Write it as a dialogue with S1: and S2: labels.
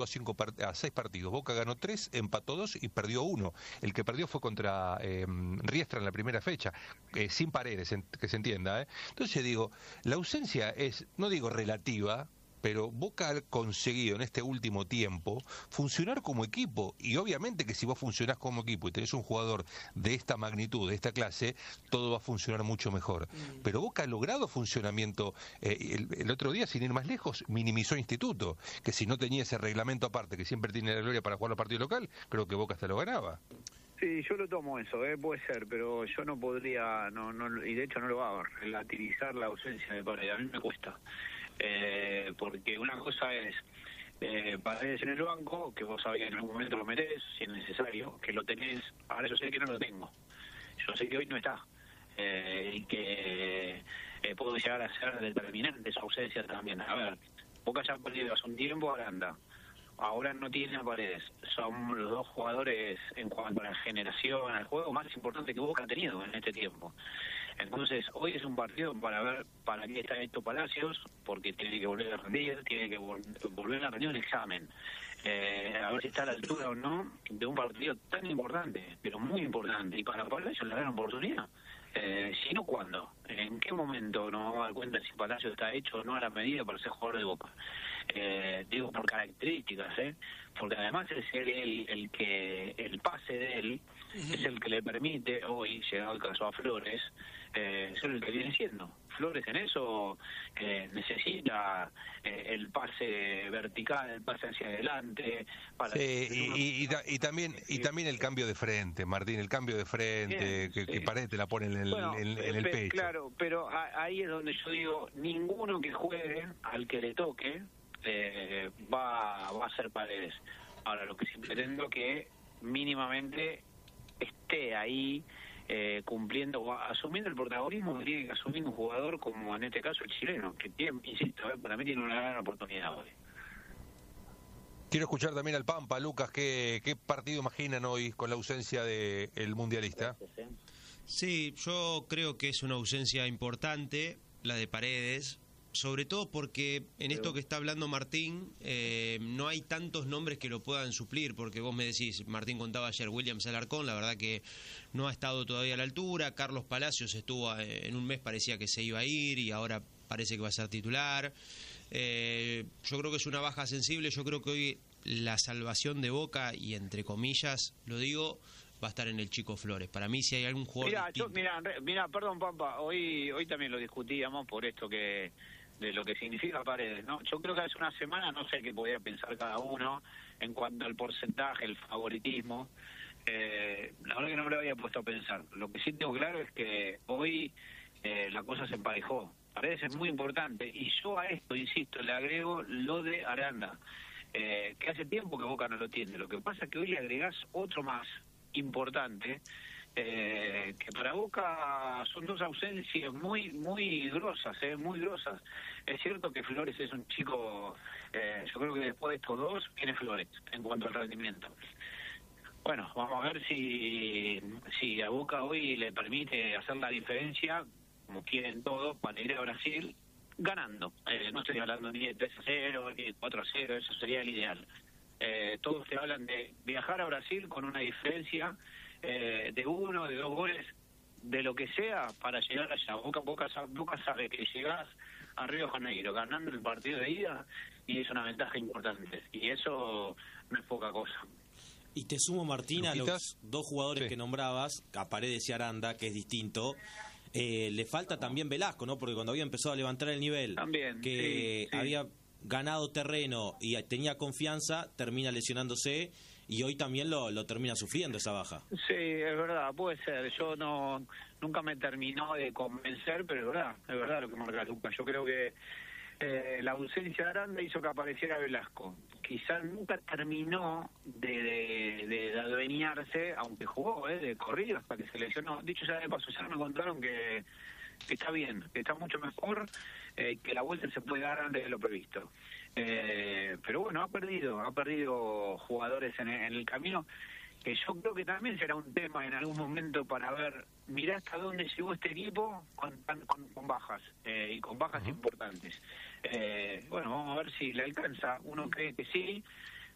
S1: a 6 partidos. Boca ganó 3, empató 2 y perdió 1. El que perdió fue contra Riestra en la primera fecha, sin Paredes, que se entienda. Entonces digo, la ausencia es, no digo relativa, pero Boca ha conseguido en este último tiempo funcionar como equipo, y obviamente que si vos funcionás como equipo y tenés un jugador de esta magnitud, de esta clase, todo va a funcionar mucho mejor. Pero Boca ha logrado funcionamiento. El otro día, sin ir más lejos, minimizó Instituto, que si no tenía ese reglamento aparte, que siempre tiene la gloria para jugar los partidos local, creo que Boca hasta lo ganaba.
S2: Sí, yo lo tomo eso, puede ser, pero yo no podría, y de hecho no lo hago, relativizar la ausencia de Paredes. A mí me cuesta. Porque una cosa es Paredes en el banco, que vos sabés que en algún momento lo metés, si es necesario, que lo tenés. Ahora yo sé que no lo tengo, yo sé que hoy no está, y que puedo llegar a ser determinante esa ausencia también. A ver, Boca ya ha perdido hace un tiempo a Aranda, ahora no tiene a Paredes. Son los dos jugadores en cuanto a la generación, al juego más importante que Boca ha tenido en este tiempo. Entonces, hoy es un partido para ver para qué está Héctor Palacios, porque tiene que volver a rendir, tiene que volver a rendir un examen. A ver si está a la altura o no de un partido tan importante, pero muy importante. Y para Palacios la gran oportunidad. Si no, ¿cuándo? ¿En qué momento nos vamos a dar cuenta si Palacios está hecho o no a la medida para ser jugador de Boca? Digo por características, porque además es el pase de él es el que le permite hoy, llegado el caso a Flores, ser el que viene siendo. Flores en eso necesita el pase vertical, el pase hacia adelante.
S1: Sí, y también el cambio de frente, Martín, el cambio de frente, que Paredes te la pone en el pecho.
S2: Claro, pero ahí es donde yo digo, ninguno que juegue al que le toque va a ser Paredes. Ahora, lo que sí pretendo que mínimamente esté ahí cumpliendo o asumiendo el protagonismo que tiene que asumir un jugador como en este caso el chileno, que tiene, insisto, para mí tiene una gran oportunidad hoy.
S1: Quiero escuchar también al Pampa, Lucas, ¿qué partido imaginan hoy con la ausencia del mundialista?
S3: Sí, yo creo que es una ausencia importante, la de Paredes, sobre todo porque en esto que está hablando Martín, no hay tantos nombres que lo puedan suplir, porque vos me decís, Martín contaba ayer, Williams Alarcón, la verdad que no ha estado todavía a la altura, Carlos Palacios estuvo en un mes, parecía que se iba a ir y ahora parece que va a ser titular. Yo creo que es una baja sensible, yo creo que hoy la salvación de Boca, y entre comillas lo digo, va a estar en el Chico Flores. Para mí, si hay algún jugador
S2: Mira, perdón, Pampa, hoy también lo discutíamos por esto de lo que significa Paredes, ¿no? Yo creo que hace una semana no sé qué podía pensar cada uno en cuanto al porcentaje, el favoritismo. La verdad que no me lo había puesto a pensar. Lo que sí tengo claro es que hoy la cosa se emparejó. Paredes es muy importante, y yo a esto, insisto, le agrego lo de Aranda, que hace tiempo que Boca no lo tiene. Lo que pasa es que hoy le agregás otro más importante, que para Boca son dos ausencias muy grosas, muy grosas. Es cierto que Flores es un chico, yo creo que después de estos dos viene Flores en cuanto al rendimiento. Bueno, vamos a ver si a Boca hoy le permite hacer la diferencia, como quieren todos, para ir a Brasil ganando. No estoy hablando ni de 3-0, ni de 4-0, eso sería el ideal. Todos te hablan de viajar a Brasil con una diferencia de 1, de 2 goles, de lo que sea, para llegar allá. Boca sabe que llegás a Río de Janeiro ganando el partido de ida y es una ventaja importante, y eso no es poca cosa.
S4: Y te sumo, Martín, a los dos jugadores que nombrabas, a Paredes y Aranda, que es distinto. Le falta también Velasco, ¿no? Porque cuando había empezado a levantar el nivel,
S2: también,
S4: que
S2: sí.
S4: había ganado terreno y tenía confianza, termina lesionándose, y hoy también lo termina sufriendo esa baja.
S2: Sí, es verdad, puede ser. Yo nunca me terminó de convencer, pero es verdad lo que marca Lucas. Yo creo que la ausencia de Aranda hizo que apareciera Velasco. Quizás nunca terminó de adueñarse, aunque jugó de corrido hasta que se lesionó. Dicho ya de paso, ya me contaron que está bien, que está mucho mejor, que la vuelta se puede dar antes de lo previsto. Pero bueno, ha perdido jugadores en el camino, que yo creo que también será un tema en algún momento para ver, mirá hasta dónde llegó este equipo con bajas, y con bajas importantes. Bueno, vamos a ver si le alcanza. Uno cree que sí,